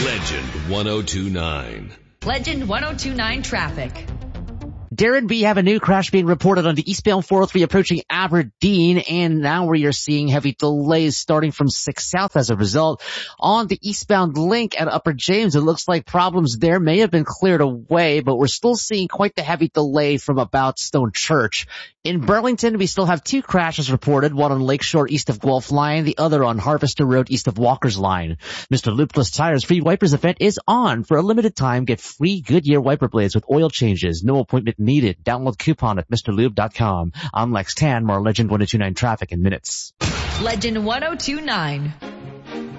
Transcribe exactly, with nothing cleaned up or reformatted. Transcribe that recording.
Legend one oh two nine. Legend one oh two nine traffic. Darren B, have a new crash being reported on the eastbound four oh three approaching Aberdeen, and now we are seeing heavy delays starting from six South as a result. On the eastbound link at Upper James, it looks like problems there may have been cleared away, but we're still seeing quite the heavy delay from about Stone Church. In Burlington, we still have two crashes reported, one on Lakeshore east of Guelph Line, the other on Harvester Road east of Walker's Line. Mister Lube Plus Tires Free Wipers event is on. For a limited time, get free Goodyear wiper blades with oil changes. No appointment needed. Download coupon at Mr Lube dot com. I'm Lex Tan, more Legend one oh two nine traffic in minutes. Legend one oh two nine.